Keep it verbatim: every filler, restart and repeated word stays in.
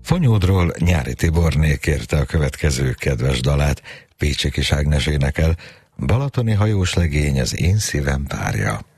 Fonyódról Nyári Tiborné kérte a következő kedves dalát, Pécsi Kis Ágnes énekel, Balatoni hajós legény az én szívem párja.